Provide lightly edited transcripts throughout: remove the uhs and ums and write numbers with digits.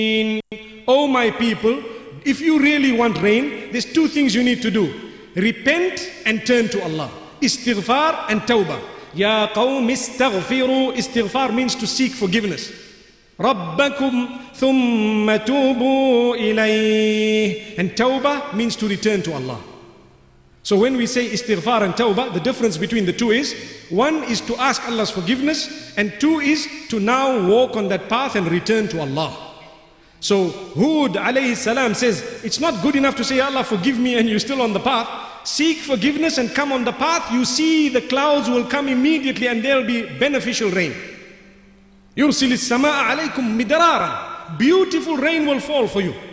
O my people, if you really want rain, there's two things you need to do. Repent and turn to Allah. Istighfar and tawbah. Ya qawm istaghfiru. Istighfar means to seek forgiveness. Rabbakum thumma tubu ilayh. And tawbah means to return to Allah. So when we say istighfar and tawbah, the difference between the two is, one is to ask Allah's forgiveness, and two is to now walk on that path and return to Allah. So Hud alayhi salam says, it's not good enough to say, Allah forgive me, and you're still on the path. Seek forgiveness and come on the path. You see the clouds will come immediately and there'll be beneficial rain. يُرْسِلِ السَّمَاءَ عَلَيْكُمْ مِدْرَارًا. Beautiful rain will fall for you.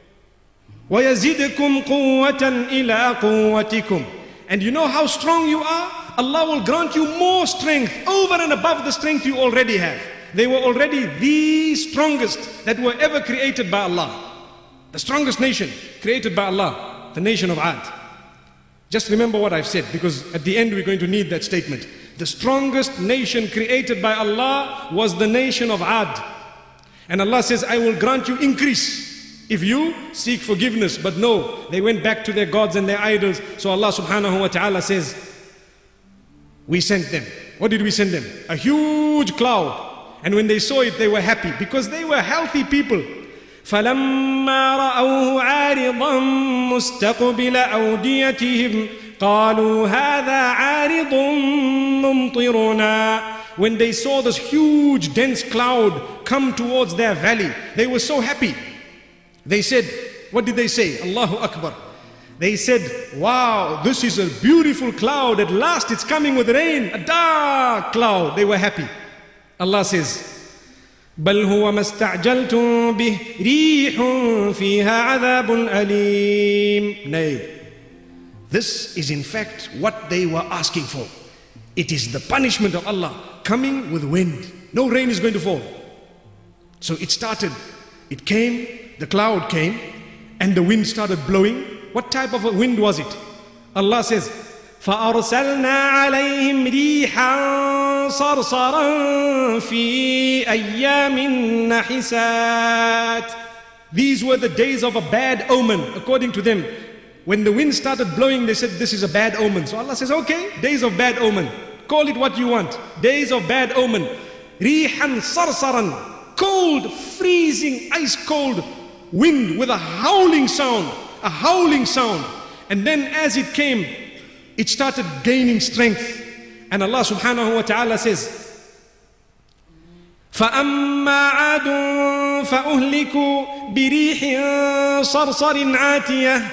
وَيَزِدْكُمْ قُوَّةً إِلَىٰ قُوَّتِكُمْ. And you know how strong you are? Allah will grant you more strength over and above the strength you already have. They were already the strongest that were ever created by Allah. The strongest nation created by Allah, the nation of Ad. Just remember what I've said, because at the end we're going to need that statement. The strongest nation created by Allah was the nation of Ad. And Allah says, I will grant you increase if you seek forgiveness. But no, they went back to their gods and their idols. So Allah subhanahu wa ta'ala says, we sent them. What did we send them? A huge cloud. And when they saw it, they were happy because they were healthy people. فَلَمَّا رَأَوْهُ عَارِضًا مُسْتَقْبِلَ أَوْدِيَتِهِمْ قَالُوا هَذَا عَارِضٌ مُمْطِرُنَا. When they saw this huge dense cloud come towards their valley, they were so happy. They said, what did they say? Allahu Akbar. They said, wow, this is a beautiful cloud. At last it's coming with rain. A dark cloud. They were happy. Allah says, بل هو ما استعجلتم به ريح فيها عذاب أليم. Nay, this is in fact what they were asking for. It is the punishment of Allah coming with wind. No rain is going to fall. So it started. It came, the cloud came, and the wind started blowing. What type of a wind was it? Allah says, فَأَرْسَلْنَا عَلَيْهِمْ رِيحًا صَرْصَرًا فِي أَيَّامٍ نَحِسَاتٍ. These were the days of a bad omen, according to them. When the wind started blowing, they said, this is a bad omen. So Allah says, okay, days of bad omen. Call it what you want. Days of bad omen. رِيحًا صَرْصَرًا. Cold, freezing, ice cold wind with a howling sound. A howling sound. And then as it came, it started gaining strength. And Allah subhanahu wa ta'ala says, فَأَمَّا عَادٌ فَأُهْلِكُوا بِرِيحٍ صَرْصَرٍ عَاتِيَةٍ